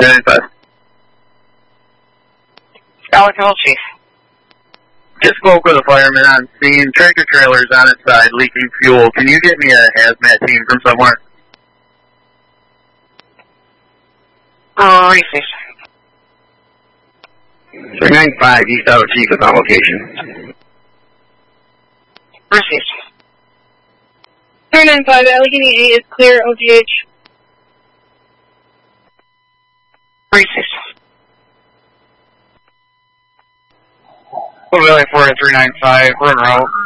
395. Alex Hill, Chief. Just spoke with a fireman on scene. Tractor trailers on its side leaking fuel. Can you get me a hazmat team from somewhere? Received. 395, East Auto Chief is on location. Received. 395, Allegheny 8 is clear, OGH. Received. Louisville 4 395, we're en route.